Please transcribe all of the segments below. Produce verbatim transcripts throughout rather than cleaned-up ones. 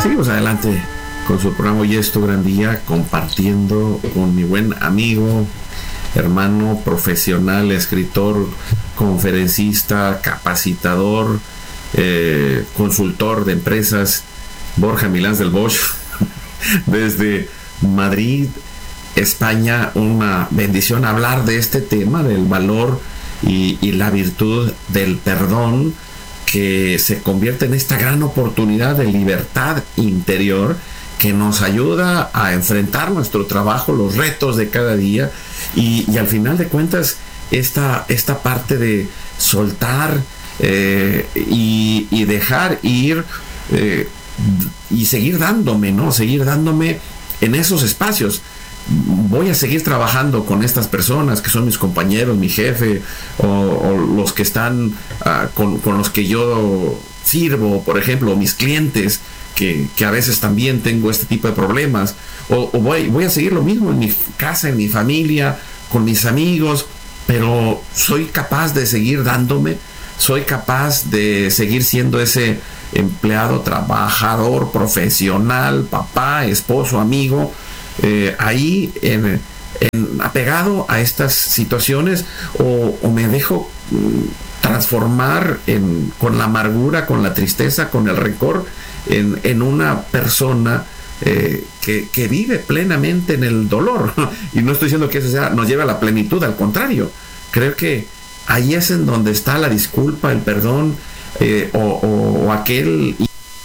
Seguimos adelante con su programa Hoy es tu gran día, compartiendo con mi buen amigo, hermano, profesional, escritor, conferencista, capacitador, eh, consultor de empresas, Borja Milans del Bosch, desde Madrid, España. Una bendición hablar de este tema, del valor y, y la virtud del perdón, que se convierte en esta gran oportunidad de libertad interior que nos ayuda a enfrentar nuestro trabajo, los retos de cada día, y, y al final de cuentas esta, esta parte de soltar eh, y, y dejar ir eh, y seguir dándome, ¿no? Seguir dándome en esos espacios. Voy a seguir trabajando con estas personas que son mis compañeros, mi jefe, o, o los que están uh, con, con los que yo sirvo, por ejemplo, mis clientes, que, que a veces también tengo este tipo de problemas, o, o voy, voy a seguir lo mismo en mi casa, en mi familia, con mis amigos, pero soy capaz de seguir dándome, soy capaz de seguir siendo ese empleado, trabajador, profesional, papá, esposo, amigo, Eh, ahí en, en, apegado a estas situaciones, o, o me dejo mm, transformar en, con la amargura, con la tristeza, con el rencor, en, en una persona eh, que, que vive plenamente en el dolor. Y no estoy diciendo que eso sea, nos lleve a la plenitud, al contrario, creo que ahí es en donde está la disculpa, el perdón, eh, o, o, o aquel.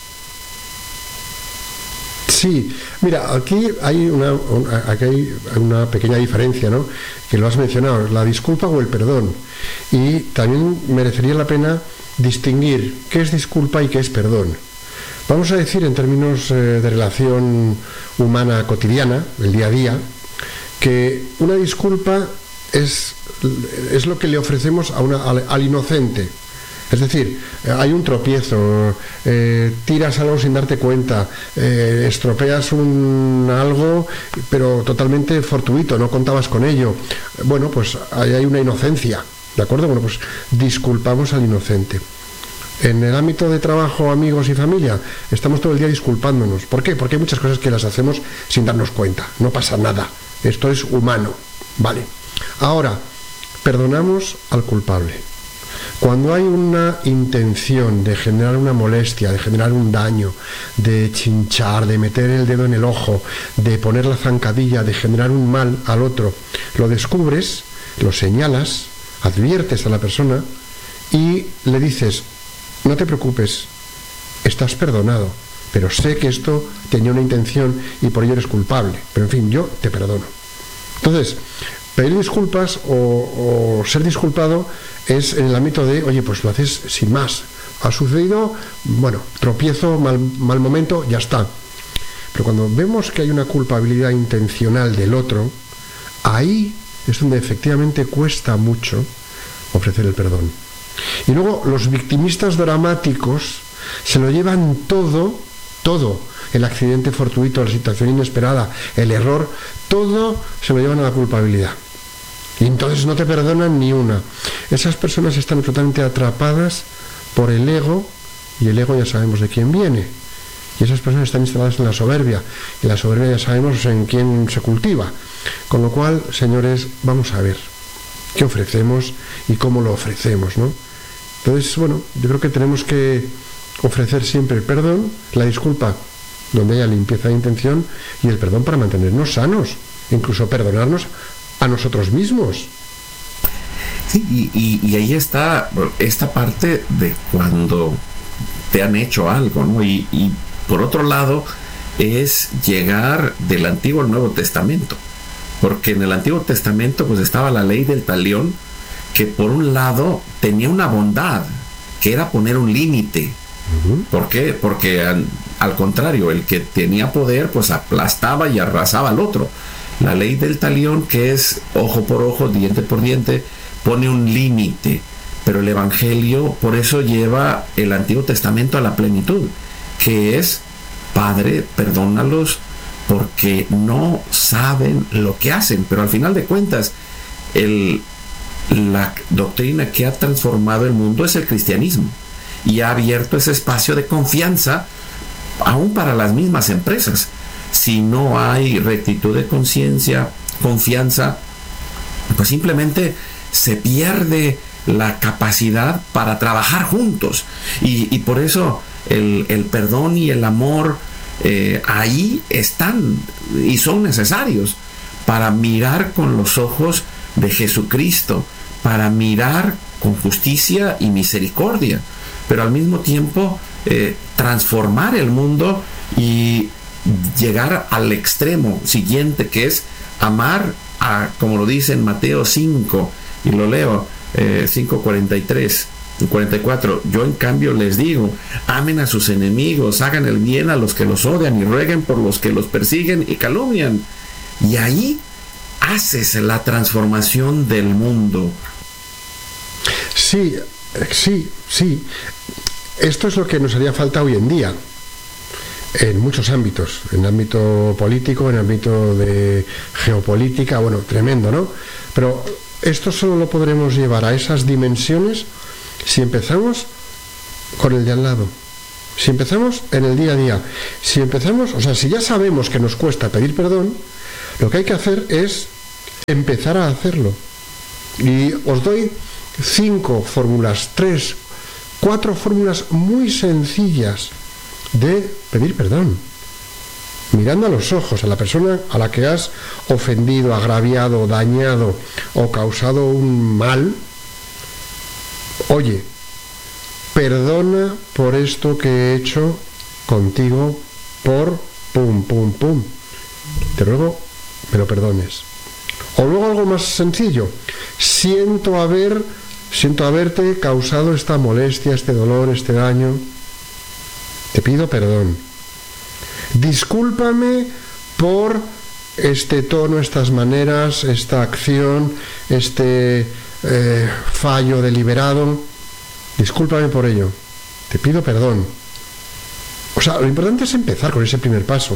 Sí, mira, aquí hay una, una, aquí hay una pequeña diferencia, ¿no? Que lo has mencionado, la disculpa o el perdón. Y también merecería la pena distinguir qué es disculpa y qué es perdón. Vamos a decir, en términos eh, de relación humana cotidiana, el día a día, que una disculpa es, es lo que le ofrecemos a una, al, al inocente. Es decir, hay un tropiezo, eh, tiras algo sin darte cuenta, eh, estropeas un algo, pero totalmente fortuito, no contabas con ello. Bueno, pues ahí hay una inocencia, ¿de acuerdo? Bueno, pues disculpamos al inocente. En el ámbito de trabajo, amigos y familia, estamos todo el día disculpándonos. ¿Por qué? Porque hay muchas cosas que las hacemos sin darnos cuenta, no pasa nada. Esto es humano, ¿vale? Ahora, perdonamos al culpable. Cuando hay una intención de generar una molestia, de generar un daño, de chinchar, de meter el dedo en el ojo, de poner la zancadilla, de generar un mal al otro, lo descubres, lo señalas, adviertes a la persona y le dices: no te preocupes, estás perdonado, pero sé que esto tenía una intención y por ello eres culpable, pero en fin, yo te perdono. Entonces, pedir disculpas o, o ser disculpado es en el ámbito de, oye, pues lo haces sin más. Ha sucedido, bueno, tropiezo, mal, mal momento, ya está. Pero cuando vemos que hay una culpabilidad intencional del otro, ahí es donde efectivamente cuesta mucho ofrecer el perdón. Y luego los victimistas dramáticos se lo llevan todo, todo, el accidente fortuito, la situación inesperada, el error, todo se lo llevan a la culpabilidad. Y entonces no te perdonan ni una. Esas personas están absolutamente atrapadas por el ego, y el ego ya sabemos de quién viene. Y esas personas están instaladas en la soberbia, y la soberbia ya sabemos en quién se cultiva. Con lo cual, señores, vamos a ver qué ofrecemos y cómo lo ofrecemos, ¿no? Entonces, bueno, yo creo que tenemos que ofrecer siempre el perdón, la disculpa donde haya limpieza de intención, y el perdón para mantenernos sanos, incluso perdonarnos a nosotros mismos. Sí, y, y, y ahí está esta parte de cuando te han hecho algo, ¿no? Y, y por otro lado es llegar del Antiguo al Nuevo Testamento, porque en el Antiguo Testamento pues estaba la ley del talión, que por un lado tenía una bondad, que era poner un límite. Uh-huh. ¿Por qué? Porque al, al contrario, el que tenía poder pues aplastaba y arrasaba al otro. La ley del talión, que es ojo por ojo, diente por diente, pone un límite, pero el Evangelio por eso lleva el Antiguo Testamento a la plenitud, que es: Padre, perdónalos porque no saben lo que hacen. Pero al final de cuentas, el, la doctrina que ha transformado el mundo es el cristianismo, y ha abierto ese espacio de confianza aún para las mismas empresas. Si no hay rectitud de conciencia, confianza, pues simplemente se pierde la capacidad para trabajar juntos. Y, y por eso el, el perdón y el amor eh, ahí están y son necesarios para mirar con los ojos de Jesucristo, para mirar con justicia y misericordia, pero al mismo tiempo eh, transformar el mundo y llegar al extremo siguiente, que es amar a, como lo dice en Mateo cinco, y lo leo, eh, cinco cuarenta y tres y cuarenta y cuatro: yo en cambio les digo, amen a sus enemigos, hagan el bien a los que los odian y rueguen por los que los persiguen y calumnian. Y ahí haces la transformación del mundo. Sí, sí, sí. Esto es lo que nos haría falta hoy en día, en muchos ámbitos, en el ámbito político, en el ámbito de geopolítica, bueno, tremendo, ¿no? Pero esto solo lo podremos llevar a esas dimensiones si empezamos con el de al lado, si empezamos en el día a día, si empezamos, o sea, si ya sabemos que nos cuesta pedir perdón, lo que hay que hacer es empezar a hacerlo. Y os doy cinco fórmulas, tres, cuatro fórmulas muy sencillas de pedir perdón, mirando a los ojos a la persona a la que has ofendido, agraviado, dañado o causado un mal. Oye, perdona por esto que he hecho contigo, por pum, pum, pum. Te ruego me lo perdones. O luego algo más sencillo: siento haber, siento haberte causado esta molestia, este dolor, este daño. Te pido perdón. Discúlpame por este tono, estas maneras, esta acción, este eh, fallo deliberado. Discúlpame por ello. Te pido perdón. O sea, lo importante es empezar con ese primer paso.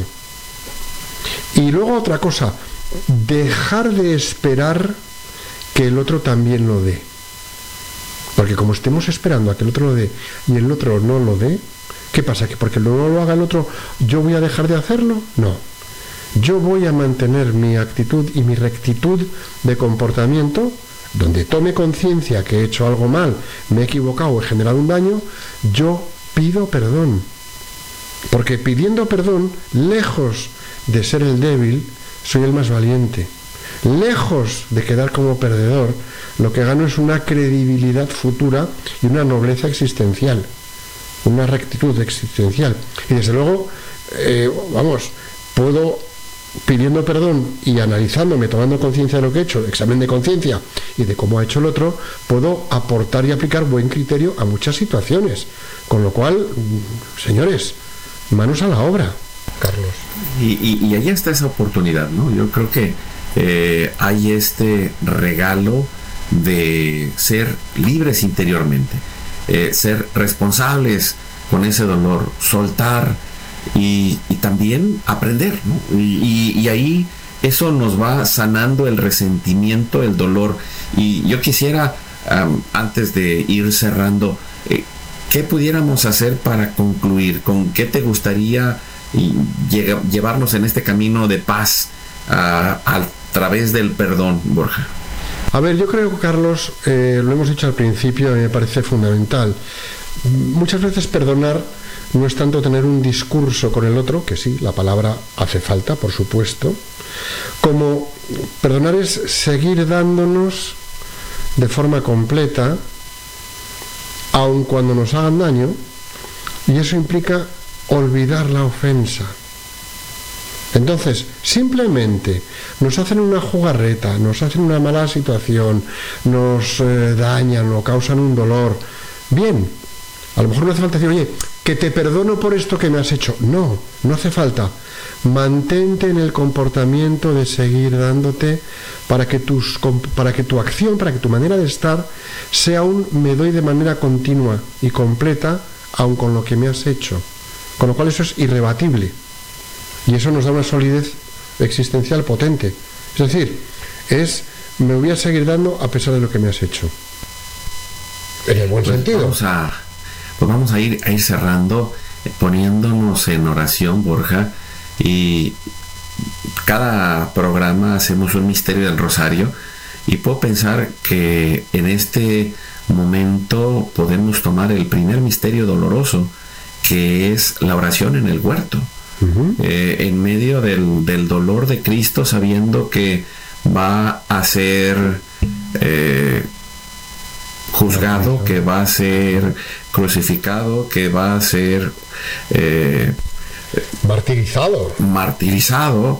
Y luego otra cosa, dejar de esperar que el otro también lo dé. Porque como estemos esperando a que el otro lo dé y el otro no lo dé, ¿qué pasa? ¿Que porque no lo haga el otro yo voy a dejar de hacerlo? No. Yo voy a mantener mi actitud y mi rectitud de comportamiento, donde tome conciencia que he hecho algo mal, me he equivocado o he generado un daño, yo pido perdón. Porque pidiendo perdón, lejos de ser el débil, soy el más valiente. Lejos de quedar como perdedor, lo que gano es una credibilidad futura y una nobleza existencial, una rectitud existencial. Y desde luego, eh, vamos, puedo, pidiendo perdón y analizándome, tomando conciencia de lo que he hecho, examen de conciencia y de cómo ha hecho el otro, puedo aportar y aplicar buen criterio a muchas situaciones. Con lo cual, señores, manos a la obra, Carlos. Y, y, y ahí está esa oportunidad, ¿no? Yo creo que eh, hay este regalo de ser libres interiormente, eh, ser responsables con ese dolor, soltar y, y también aprender, ¿no? Y, y, y ahí eso nos va sanando el resentimiento, el dolor. Y yo quisiera, um, antes de ir cerrando, eh, ¿qué pudiéramos hacer para concluir? ¿Con qué te gustaría llevarnos en este camino de paz uh, a través del perdón, Borja? A ver, yo creo, Carlos, eh, lo hemos dicho al principio, a mí me parece fundamental. Muchas veces perdonar no es tanto tener un discurso con el otro, que sí, la palabra hace falta, por supuesto, como perdonar es seguir dándonos de forma completa, aun cuando nos hagan daño, y eso implica olvidar la ofensa. Entonces, simplemente nos hacen una jugarreta, nos hacen una mala situación, nos eh, dañan o causan un dolor. Bien, a lo mejor no hace falta decir, oye, que te perdono por esto que me has hecho. No, no hace falta. Mantente en el comportamiento de seguir dándote para que, tus, para que tu acción, para que tu manera de estar sea un me doy de manera continua y completa, aun con lo que me has hecho. Con lo cual eso es irrebatible. Y eso nos da una solidez existencial potente. Es decir, es me voy a seguir dando a pesar de lo que me has hecho. En el buen pues sentido. Vamos a, pues vamos a ir, a ir cerrando poniéndonos en oración, Borja, y cada programa hacemos un misterio del rosario, y puedo pensar que en este momento podemos tomar el primer misterio doloroso, que es la oración en el huerto. Uh-huh. eh, en medio del, del dolor de Cristo, sabiendo que va a ser eh, juzgado, que va a ser crucificado, que va a ser eh, martirizado martirizado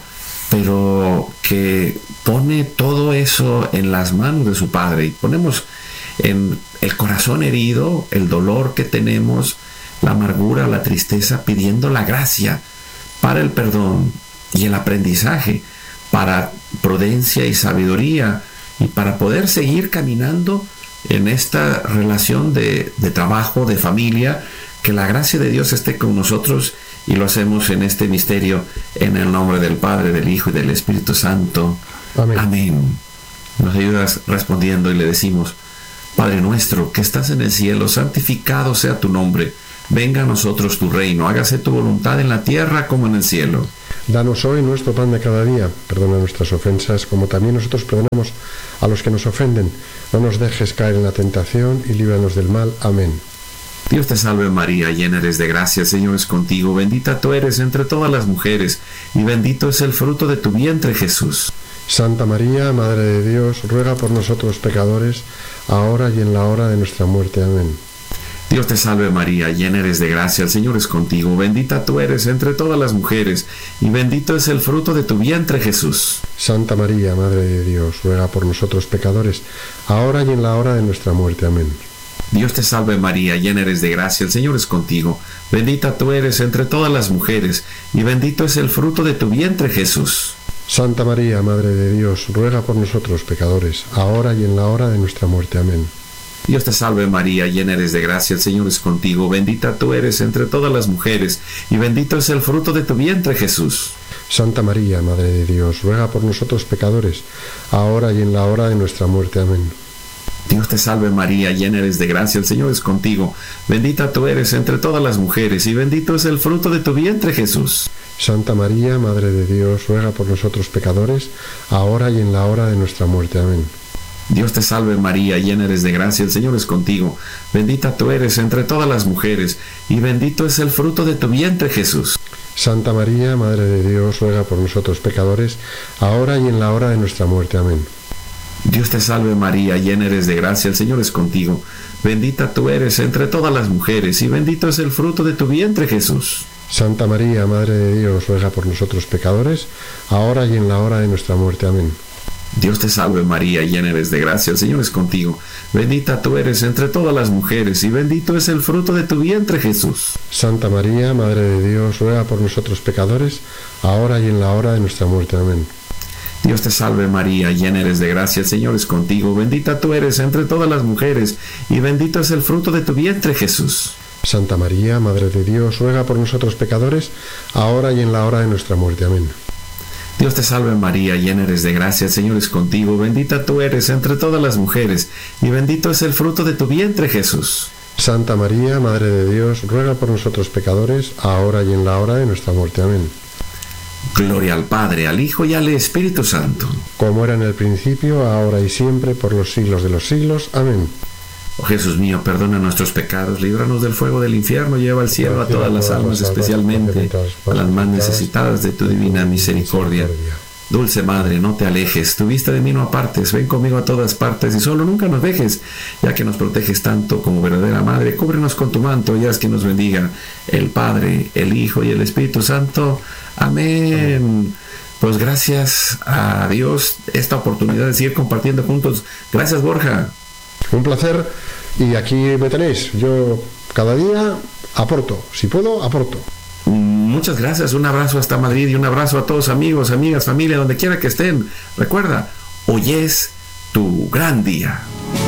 pero que pone todo eso en las manos de su Padre, y ponemos en el corazón herido el dolor que tenemos, la amargura, la tristeza, pidiendo la gracia para el perdón y el aprendizaje, para prudencia y sabiduría, y para poder seguir caminando en esta relación de, de trabajo, de familia. Que la gracia de Dios esté con nosotros, y lo hacemos en este misterio en el nombre del Padre, del Hijo y del Espíritu Santo. Amén. Amén. Nos ayudas respondiendo y le decimos: Padre nuestro que estás en el cielo, santificado sea tu nombre. Venga a nosotros tu reino, hágase tu voluntad en la tierra como en el cielo. Danos hoy nuestro pan de cada día, perdona nuestras ofensas, como también nosotros perdonamos a los que nos ofenden. No nos dejes caer en la tentación y líbranos del mal. Amén. Dios te salve María, llena eres de gracia, el Señor es contigo, bendita tú eres entre todas las mujeres, y bendito es el fruto de tu vientre, Jesús. Santa María, Madre de Dios, ruega por nosotros pecadores, ahora y en la hora de nuestra muerte. Amén. Dios te salve María, llena eres de gracia, el Señor es contigo, bendita tú eres entre todas las mujeres, y bendito es el fruto de tu vientre, Jesús. Santa María, Madre de Dios, ruega por nosotros pecadores, ahora y en la hora de nuestra muerte. Amén. Dios te salve María, llena eres de gracia, el Señor es contigo, bendita tú eres entre todas las mujeres, y bendito es el fruto de tu vientre, Jesús. Santa María, Madre de Dios, ruega por nosotros pecadores, ahora y en la hora de nuestra muerte. Amén. Dios te salve María, llena eres de gracia, el Señor es contigo, bendita tú eres entre todas las mujeres, y bendito es el fruto de tu vientre, Jesús. Santa María, Madre de Dios, ruega por nosotros pecadores, ahora y en la hora de nuestra muerte. Amén. Dios te salve María, llena eres de gracia, el Señor es contigo, bendita tú eres entre todas las mujeres, y bendito es el fruto de tu vientre, Jesús. Santa María, Madre de Dios, ruega por nosotros pecadores, ahora y en la hora de nuestra muerte. Amén. Dios te salve María, llena eres de gracia, el Señor es contigo, bendita tú eres entre todas las mujeres, y bendito es el fruto de tu vientre, Jesús. Santa María, Madre de Dios, ruega por nosotros pecadores, ahora y en la hora de nuestra muerte. Amén. Dios te salve María, llena eres de gracia, el Señor es contigo, bendita tú eres entre todas las mujeres, y bendito es el fruto de tu vientre, Jesús. Santa María, Madre de Dios, ruega por nosotros pecadores, ahora y en la hora de nuestra muerte. Amén. Dios te salve María, llena eres de gracia, el Señor es contigo, bendita tú eres entre todas las mujeres, y bendito es el fruto de tu vientre, Jesús. Santa María, Madre de Dios, ruega por nosotros pecadores, ahora y en la hora de nuestra muerte. Amén. Dios te salve María, llena eres de gracia, el Señor es contigo, bendita tú eres entre todas las mujeres, y bendito es el fruto de tu vientre, Jesús. Santa María, Madre de Dios, ruega por nosotros pecadores, ahora y en la hora de nuestra muerte. Amén. Dios te salve María, llena eres de gracia, el Señor es contigo, bendita tú eres entre todas las mujeres, y bendito es el fruto de tu vientre, Jesús. Santa María, Madre de Dios, ruega por nosotros pecadores, ahora y en la hora de nuestra muerte. Amén. Gloria al Padre, al Hijo y al Espíritu Santo. Como era en el principio, ahora y siempre, por los siglos de los siglos. Amén. Oh Jesús mío, perdona nuestros pecados, líbranos del fuego del infierno, lleva al cielo a todas las almas, especialmente a las más necesitadas de tu divina misericordia. Dulce Madre, no te alejes, tu vista de mí no apartes, ven conmigo a todas partes y solo nunca nos dejes, ya que nos proteges tanto como verdadera Madre, cúbrenos con tu manto y haz que nos bendiga el Padre, el Hijo y el Espíritu Santo. Amén. Amén. Pues gracias a Dios esta oportunidad de seguir compartiendo juntos. Gracias, Borja. Un placer, y aquí me tenéis. Yo cada día aporto, si puedo, aporto. Muchas gracias, un abrazo hasta Madrid y un abrazo a todos amigos, amigas, familia, donde quiera que estén. Recuerda, hoy es tu gran día.